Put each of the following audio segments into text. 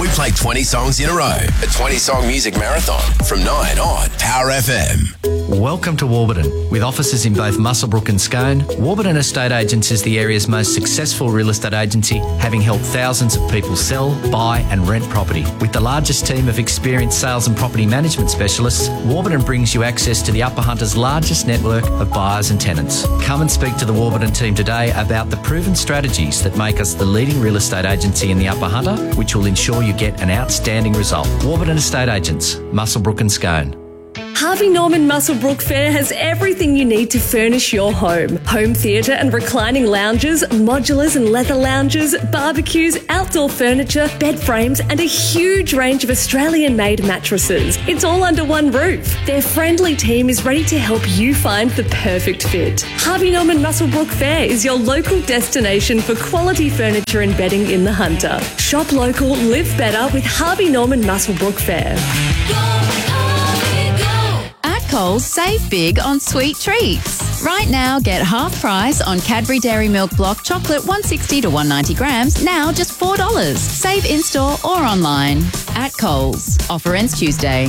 play 20 songs in a row. A 20-song music marathon from 9 on Power FM. Welcome to Warburton. With offices in both Muswellbrook and Scone, Warburton Estate Agents is the area's most successful real estate agency, having helped thousands of people sell, buy and rent property. With the largest team of experienced sales and property management specialists, Warburton brings you access to the Upper Hunter's largest network of buyers and tenants. Come and speak to the Warburton team today about the proven strategies that make us the leading real estate agency in the Upper Hunter, which will ensure you get an outstanding result. Warburton Estate Agents, Muswellbrook and Scone. Harvey Norman Muswellbrook Fair has everything you need to furnish your home. Home theatre and reclining lounges, modulars and leather lounges, barbecues, outdoor furniture, bed frames and a huge range of Australian-made mattresses. It's all under one roof. Their friendly team is ready to help you find the perfect fit. Harvey Norman Muswellbrook Fair is your local destination for quality furniture and bedding in the Hunter. Shop local, live better with Harvey Norman Muswellbrook Fair. Coles save big on sweet treats. Right now, get half price on Cadbury Dairy Milk Block Chocolate 160 to 190 grams, now just $4. Save in-store or online. At Coles. Offer ends Tuesday.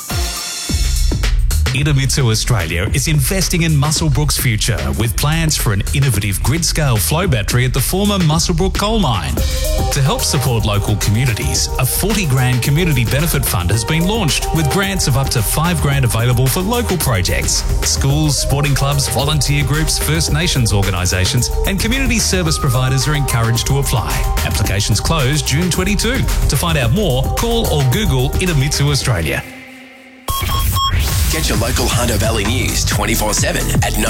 Idemitsu Australia is investing in Muswellbrook's future with plans for an innovative grid-scale flow battery at the former Muswellbrook coal mine. To help support local communities, a $40,000 community benefit fund has been launched with grants of up to $5,000 available for local projects. Schools, sporting clubs, volunteer groups, First Nations organisations and community service providers are encouraged to apply. Applications close June 22. To find out more, call or Google Idemitsu Australia. Get your local Hunter Valley news 24/7 at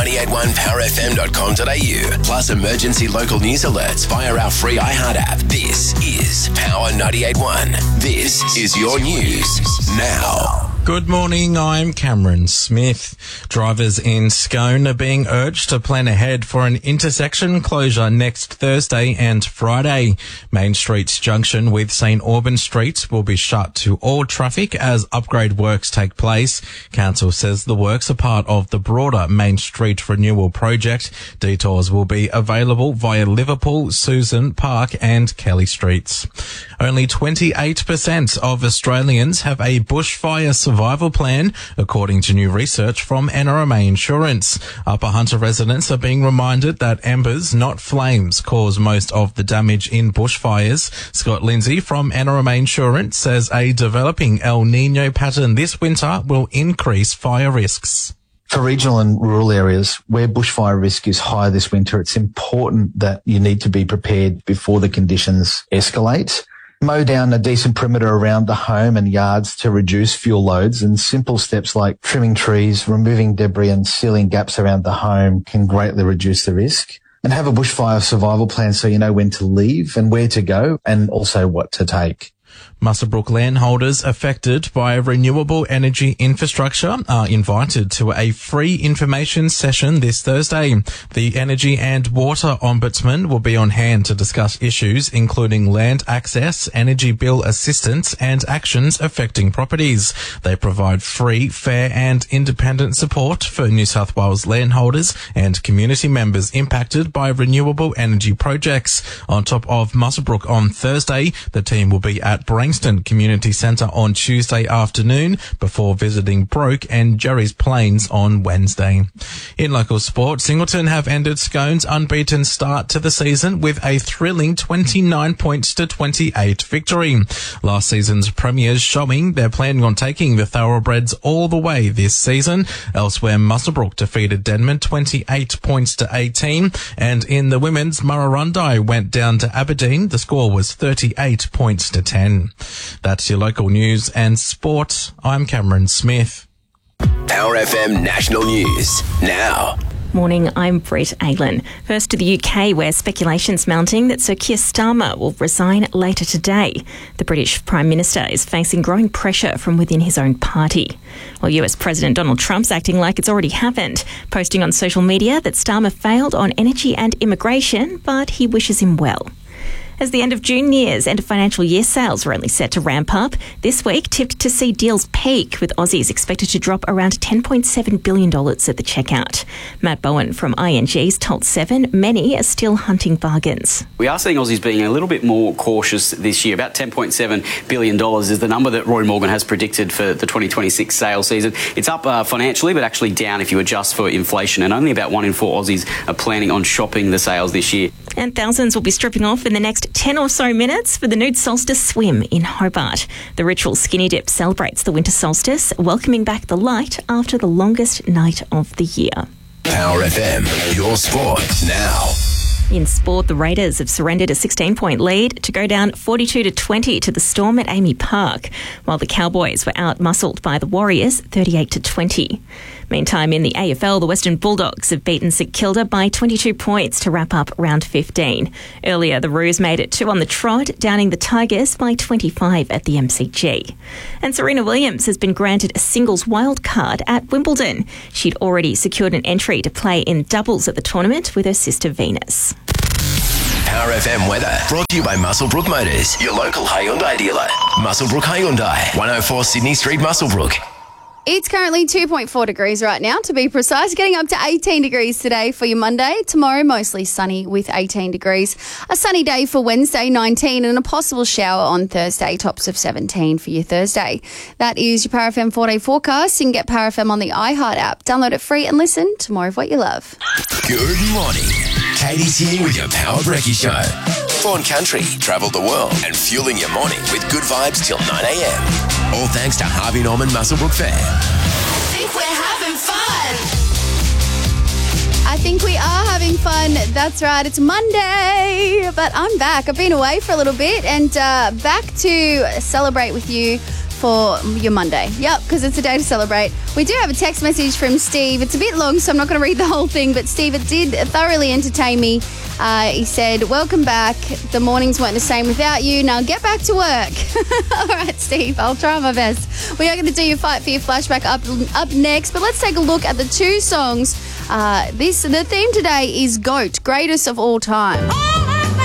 981powerfm.com.au. Plus emergency local news alerts via our free iHeart app. This is Power 98.1. This is your news now. Good morning, I'm Cameron Smith. Drivers in Scone are being urged to plan ahead for an intersection closure next Thursday and Friday. Main Street's junction with St Albans Street will be shut to all traffic as upgrade works take place. Council says the works are part of the broader Main Street renewal project. Detours will be available via Liverpool, Susan, Park and Kelly Streets. Only 28% of Australians have a bushfire survival plan, according to new research from NRMA Insurance. Upper Hunter residents are being reminded that embers, not flames, cause most of the damage in bushfires. Scott Lindsay from NRMA Insurance says a developing El Nino pattern this winter will increase fire risks. For regional and rural areas where bushfire risk is high this winter, it's important that you need to be prepared before the conditions escalate. Mow down a decent perimeter around the home and yards to reduce fuel loads, and simple steps like trimming trees, removing debris and sealing gaps around the home can greatly reduce the risk. And have a bushfire survival plan so you know when to leave and where to go and also what to take. Muswellbrook landholders affected by renewable energy infrastructure are invited to a free information session this Thursday. The Energy and Water Ombudsman will be on hand to discuss issues including land access, energy bill assistance and actions affecting properties. They provide free, fair and independent support for New South Wales landholders and community members impacted by renewable energy projects. On top of Muswellbrook on Thursday, the team will be at Brankston Community Centre on Tuesday afternoon before visiting Broke and Jerry's Plains on Wednesday. In local sport, Singleton have ended Scone's unbeaten start to the season with a thrilling 29 points to 28 victory. Last season's premiers showing they're planning on taking the Thoroughbreds all the way this season. Elsewhere, Muswellbrook defeated Denman 28 points to 18, and in the women's, Murrurundi went down to Aberdeen. The score was 38 points to 10. That's your local news and sport. I'm Cameron Smith. Power FM National News now. Morning, I'm Brett Aylan. First to the UK, where speculation's mounting that Sir Keir Starmer will resign later today. The British Prime Minister is facing growing pressure from within his own party. While US President Donald Trump's acting like it's already happened, posting on social media that Starmer failed on energy and immigration, but he wishes him well. As the end of June nears, end of financial year sales are only set to ramp up. This week tipped to see deals peak, with Aussies expected to drop around $10.7 billion at the checkout. Matt Bowen from ING's told Seven many are still hunting bargains. We are seeing Aussies being a little bit more cautious this year. About $10.7 billion is the number that Roy Morgan has predicted for the 2026 sales season. It's up financially, but actually down if you adjust for inflation, and only about 1 in 4 Aussies are planning on shopping the sales this year. And thousands will be stripping off in the next 10 or so minutes for the nude solstice swim in Hobart. The ritual skinny dip celebrates the winter solstice, welcoming back the light after the longest night of the year. Power FM, your sport now. In sport, the Raiders have surrendered a 16-point lead to go down 42-20 to the Storm at Amy Park, while the Cowboys were out-muscled by the Warriors 38-20. Meantime, in the AFL, the Western Bulldogs have beaten St Kilda by 22 points to wrap up round 15. Earlier, the Roos made it 2 on the trot, downing the Tigers by 25 at the MCG. And Serena Williams has been granted a singles wild card at Wimbledon. She'd already secured an entry to play in doubles at the tournament with her sister Venus. Power FM weather brought to you by Muswellbrook Motors, your local Hyundai dealer. Muswellbrook Hyundai, 104 Sydney Street, Muswellbrook. It's currently 2.4 degrees right now, to be precise, getting up to 18 degrees today for your Monday. Tomorrow, mostly sunny with 18 degrees. A sunny day for Wednesday, 19, and a possible shower on Thursday, tops of 17 for your Thursday. That is your Power FM 4-day forecast. You can get Power FM on the iHeart app. Download it free and listen to more of what you love. Good morning. Katie's here with your Power Brekkie Show. Born country, travel the world, and fueling your morning with good vibes till 9 a.m. All thanks to Harvey Norman Muswellbrook Fair. I think we're having fun. I think we are having fun. That's right. It's Monday, but I'm back. I've been away for a little bit and back to celebrate with you for your Monday. Yep, because it's a day to celebrate. We do have a text message from Steve. It's a bit long, so I'm not going to read the whole thing, but Steve, it did thoroughly entertain me. He said, welcome back. The mornings weren't the same without you. Now get back to work. All right, Steve, I'll try my best. We are going to do your Fight for Your Flashback up next, but let's take a look at the 2 songs. The theme today is GOAT, greatest of all time.